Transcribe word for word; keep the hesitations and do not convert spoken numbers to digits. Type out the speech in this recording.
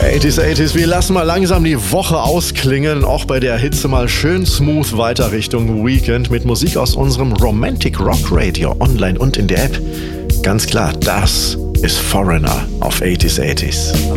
achtziger, achtziger, wir lassen mal langsam die Woche ausklingen. Auch bei der Hitze mal schön smooth weiter Richtung Weekend mit Musik aus unserem Romantic Rock Radio online und in der App. Ganz klar, das ist Foreigner auf achtziger, achtziger.